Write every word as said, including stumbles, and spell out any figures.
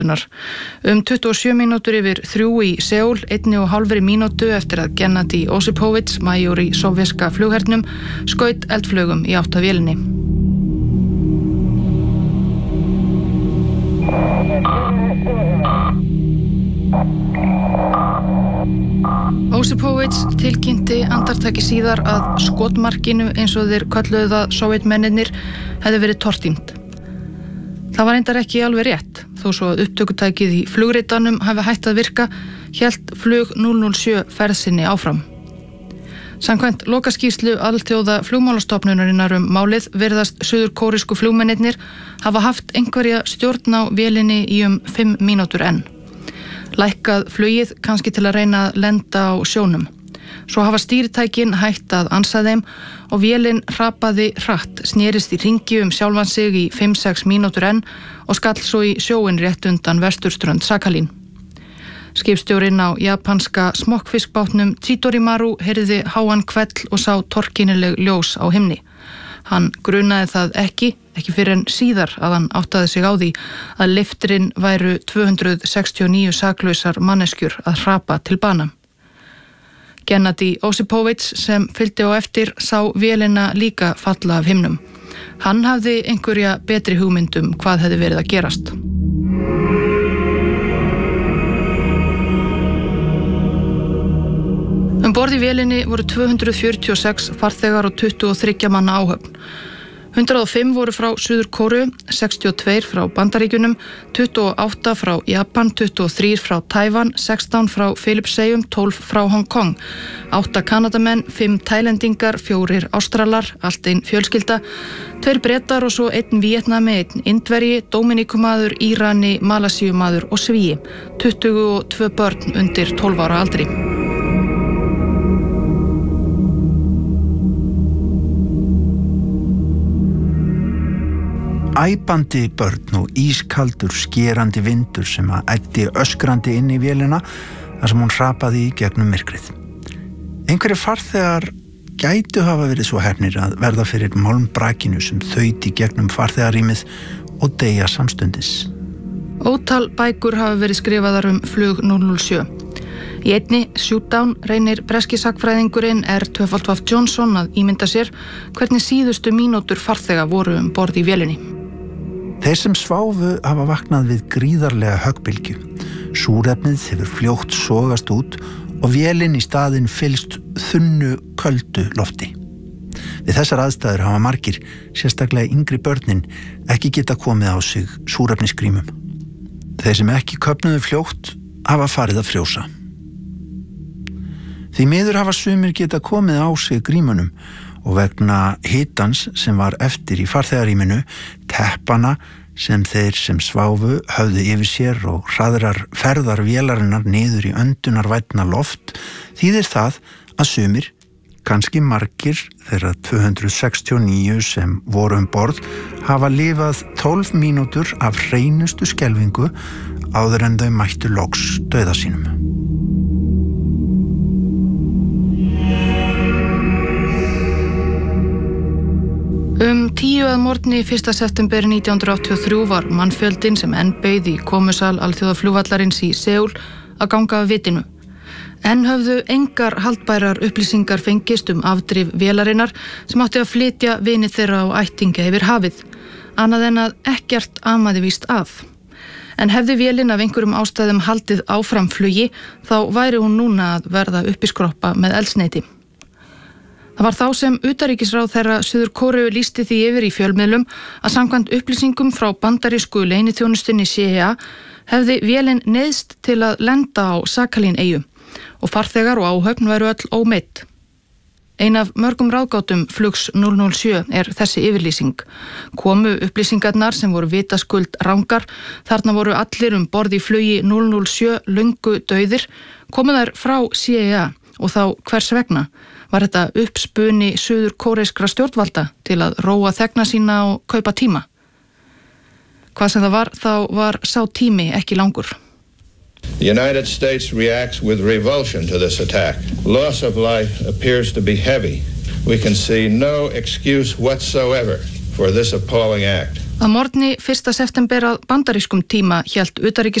Um tuttugu og sjö mínútur yfir þrjú í Seúl, einni og hálfri mínútu eftir að Gennady Osipovits, major í sovjeska flughernum, skaut eldflaugum í átt að vélinni. Osipovits tilkynnti andartaki síðar að skotmarkinu, eins og þeir kölluðu það sovjetmennirnir, hefði verið tortímt. Það var reyndar ekki alveg rétt, þó svo að upptökutækið í flugritanum hafi hætt að virka, hélt flug núll núll sjö ferð sinni áfram. Samkvæmt lokaskýrslu alþjóða flugmálastofnunarinnar um málið virðast suðurkóresku flugmennirnir hafa haft einhverja stjórn á vélinni í um fimm mínútur enn. Lækkað flugið kannski til að reyna að lenda á sjónum. Svo hafa stýritækin hætt að ansa þeim og vélin hrapaði hratt, snerist í hringi um sjálfan sig í fimm sex mínútur enn og skall svo í sjóin rétt undan vesturströnd Sakhalín. Skipstjórinn á japanska smokkfiskbátnum Chidorimaru heyrði háan hvell og sá torkennileg ljós á himni. Hann grunaði það ekki, ekki fyrir en síðar að hann áttaði sig á því að lyftirinn væru tvö hundruð sextíu og níu saklausar manneskjur að hrapa til bana. Gennady Osipovits, sem fylgdi á eftir, sá vélina líka falla af himnum. Hann hafði einhverja betri hugmyndum hvað hefði verið að gerast. Um borð í vélinni voru tvö hundruð fjörutíu og sex farþegar og tuttugu og þriggja manna áhöfn. hundrað og fimm voru frá Suður-Kóreu, sextíu og tvö frá Bandaríkjunum, tuttugu og átta frá Japan, tuttugu og þrjú frá Tævan, sextán frá Filippseyjum, tólf frá Hong Kong, átta Kanadamenn, fimm Tælendingar, fjórir Ástralar, allt ein fjölskylda, tveir Bretar og svo einn Víetnami, einn Indverji, Dóminíkumaður, Írani, Malasíumaður og Svíi, tuttugu og tvö börn undir tólf ára aldri. Æpandi börn og ískaldur skerandi vindur sem að æddi öskrandi inn í vélina þar sem hún hrapaði í gegnum myrkrið. Einhverjir farþegar gætu hafa verið svo heppnir að verða fyrir málmbrakinu sem þaut í gegnum farþegarýmið og deyja samstundis. Ótal bækur hafa verið skrifaðar um flug núll núll sjö. Í einni, Shootdown, reynir breski sagnfræðingurinn R. Twefaldwaf Johnson að ímynda sér hvernig síðustu mínútur farþega voru um borð í vélinni. Þeir sem sváfu hafa vaknað við gríðarlega höggbylgju. Súrefnið hefur fljótt sogast út og vélin í staðinn fyllst þunnu, köldu lofti. Við þessar aðstæður hafa margir, sérstaklega yngri börnin, ekki geta komið á sig súrefnisgrímum. Þeir sem ekki köfnuðu fljótt hafa farið að frjósa. Því miður hafa sumir geta komið á sig grímunum og vegna hitans sem var eftir í farþegarýminu, teppana sem þeir sem sváfu höfðu yfir sér og hraðrar ferðar vélarinnar niður í öndunarvænna loft, þýðir það að sumir, kannski margir þeirra tvö hundruð sextíu og níu sem voru um borð, hafa lifað tólf mínútur af hreinustu skelfingu áður en þau mættu loks dauða sínum. Um tíu að morgni fyrsta september nítján hundruð áttatíu og þrjú var mannfjöldinn sem enn beið í komusal alþjóðaflugvallarins í Seúl að ganga af vitinu. Enn höfðu engar haldbærar upplýsingar fengist um afdrif vélarinnar sem átti að flytja vini þeirra og ættingja yfir hafið, annað en að ekkert amaði víst af. En hefði vélin af einhverjum ástæðum haldið áfram flugi, þá væri hún núna að verða upp í skroppa með eldsneyti. Það var þá sem utanríkisráðherra Suður-Kóreu lýsti því yfir í fjölmiðlum að samkvæmt upplýsingum frá bandarísku leyniþjónustunni C I A hefði vélin neyðst til að lenda á Sakhalín-eyju og farþegar og áhöfn væru öll ómeidd. Ein af mörgum ráðgátum flugs núll núll sjö er þessi yfirlýsing. Komu upplýsingarnar sem voru vitaskuld rangar, þarna voru allir um borð í flugi núll núll sjö löngu dauðir, komu þær frá C I A og þá hvers vegna? Var þetta uppspuni suður-kóreskra stjórnvalda til að róa þegna sína og kaupa tíma? Hvað sem það var, þá var sá tími ekki langur. The United States reacts with revulsion to this attack. Loss of life appears to be heavy. We can see no excuse whatsoever for this appalling act. Að morgni fyrsta september að bandarískum tíma hélt